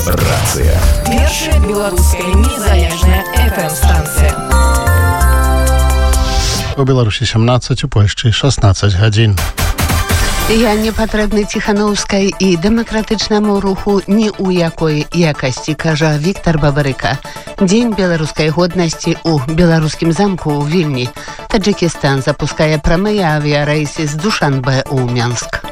Рацыя. Першая беларуская незалежная FM-станцыя. У Беларусі 17, у Польшчы 16 гадзін. Я не патрэбны ціханаўскай і дэмакратычнаму руху ні ў якой якасці, кажа Віктар Бабарыка. Дзень беларускай годнасці ў беларускім замку ў Вільні. Таджикістан запускае прамыя авіярэйсы з Душанбе ў Мянск.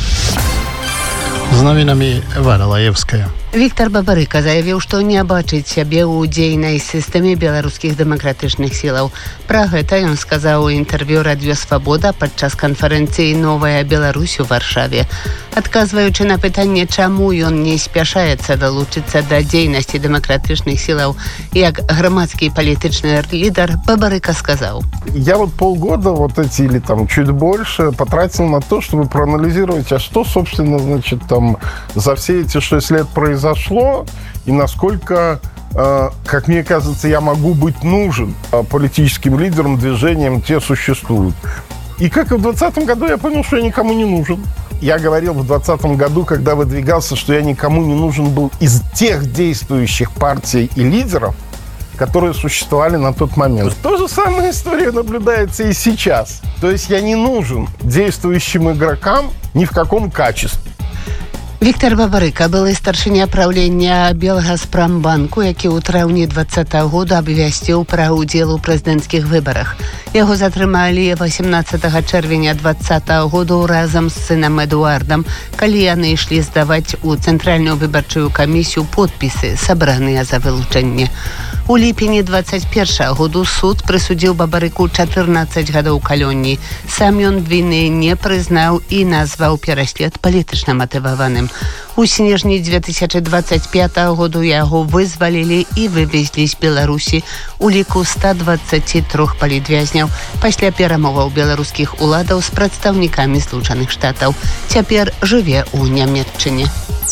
З навінамі Валя Лаевская. Віктар Бабарыка заявіў, што не бачыць сябе ў дзейнай сістэме беларускіх дэмакратычных сілаў. Пра гэта ён сказаў у інтэрв'ю радыё «Свабода» падчас канферэнцыі «Новая Беларусь» у Варшаве. Адказваючы на пытанне, чаму ён не спяшаецца далучыцца да дзейнасці дэмакратычных сілаў як грамадскі палітычны лідар, Бабарыка сказаў: «Я полгода или чуть больше потратил на то, чтобы проанализировать, а что, собственно, за все эти 6 лет произошло, и насколько, как мне кажется, я могу быть нужен политическим лидерам, движениям, те существуют. И как и в 2020 году я понял, что я никому не нужен. Я говорил в 2020 году, когда выдвигался, что я никому не нужен был из тех действующих партий и лидеров, которые существовали на тот момент. То же самая история наблюдается и сейчас. То есть я не нужен действующим игрокам ни в каком качестве». Віктар Бабарыка, былы старшыня правлення Белгазпрамбанку, які ў траўні 2020 года абвясціў пра ўдзел у прэзідэнцкіх выбарах. Яго затрымалі 18 чэрвеня 2020 году разам з сынам Эдуардам, калі яны ішлі здаваць у Цэнтральную выбарчую камісію подпісы, сабраныя за вылучэнне. У ліпені 21 году суд прысудзіў Бабарыку 14 гадоў калонні. Сам ён віны не прызнаў і назваў пераслед палітычна матываваным. У снежні 2025 году яго вызвалілі і вывезлі з Беларусі у ліку 123 палітвязняў пасля перамоваў беларускіх уладаў з прадстаўнікамі Злучаных Штатаў. Цяпер жыве ў Нямецчыне.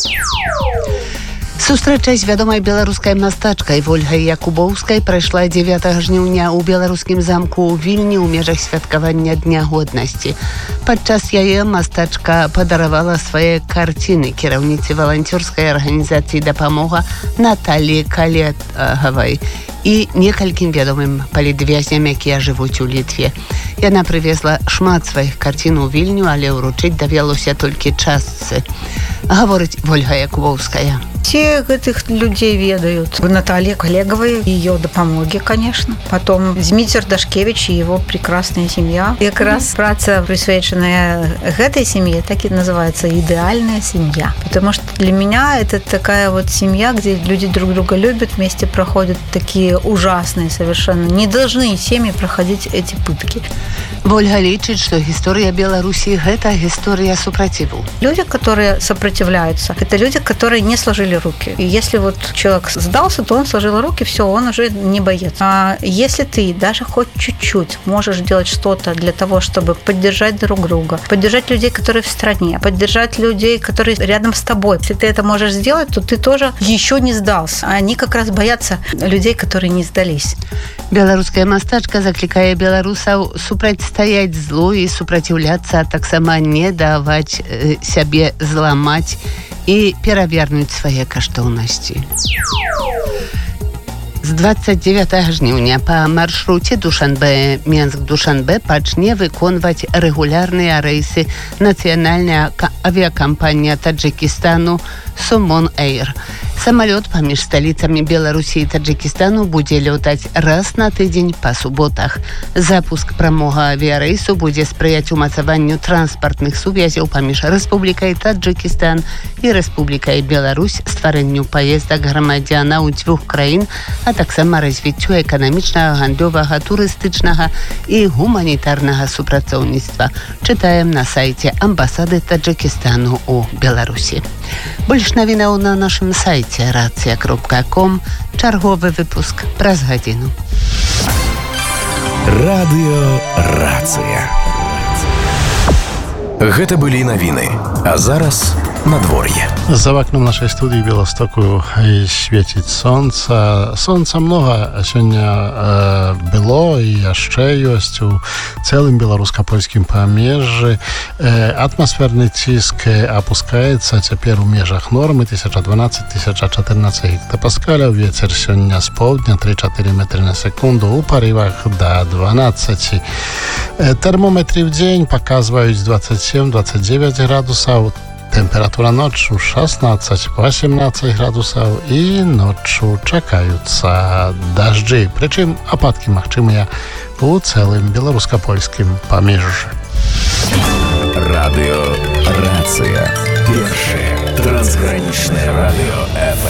Сустрэча з вядомай беларускай мастачкай Вольгай Якубоўскай прайшла 9 жніўня ў беларускім замку ў Вільні ў межах святкавання Дня годнасці. Падчас яе мастачка падаравала свае карціны кіраўніцы валанцёрскай арганізацыі «Дапамога» Наталіі Калетгавай і некалькім вядомым палітвязням, якія жывуць у Літве. Яна прывезла шмат сваіх карцін у Вільню, але ўручыць давялося толькі частцы. Гаворыць Вольга Якубоўская. Все этих людей ведают. Наталья Калетгавай, ее «Дапамоги», конечно. Потом Змитер Дашкевич и его прекрасная семья. И как раз праца, присвяченная этой семье, так и называется «Идеальная семья». Потому что для меня это такая семья, где люди друг друга любят, вместе проходят такие ужасные совершенно. Не должны семьи проходить эти пытки. Вольга лічыць, што гісторыя Беларусі – гэта гісторыя супраціву. Люди, которые сопротивляются, это люди, которые не сложили руки. И если человек сдался, то он сложил руки, все, он уже не боец. А если ты даже хоть чуть-чуть можешь делать что-то для того, чтобы поддержать друг друга, поддержать людей, которые в стране, поддержать людей, которые рядом с тобой, если ты это можешь сделать, то ты тоже еще не сдался. А они как раз боятся людей, которые не сдались. Беларуская мастачка заклікае беларусаў супрацьстаяць злу і супраціўляцца, а таксама не даваць сябе зламаць і перавернуць свае каштоўнасці. З 29 жніўня па маршруце Душанбе-Менск-Душанбе пачне выконваць рэгулярныя рэйсы нацыянальная авіякампанія Таджикістану «Сумон Эйр». Самалёт паміж сталіцамі Беларусі і Таджикістану будзе лётаць раз на тыдзень па суботах. Запуск прамога авіярэйсу будзе спрыяць умацаванню транспартных сувязяў паміж Рэспублікай Таджикістан і Рэспублікай Беларусь, стварэнню паездак грамадзянаў дзвюх краін, а таксама развіццю эканамічнага, гандлёвага, турыстычнага і гуманітарнага супрацоўніцтва. Чытаем на сайце амбасады Таджикістану ў Беларусі. Больш навінаў на нашым сайце racja.com. Чарговы выпуск праз гадзіну. Радыё «Рацыя». Гэта былі навіны. А зараз надвор'е. За окном нашей студии в Белостоку светит солнце. Солнца много сегодня было и еще есть у целым белорусско-польским помежжи. Атмосферный тиск опускается теперь в межах нормы 1012-1014 гектопаскаля. Ветер сегодня с полдня 3-4 метра на секунду. У порывах до 12. Термометры в день показывают 27-29 градусов. Температура ночью 16-18 градусов и ночью чекаются дожди. Причем опадки магчимые у целым белорусско-польским помежжі. Радио «Рация». Первое трансграничное радио ФМ.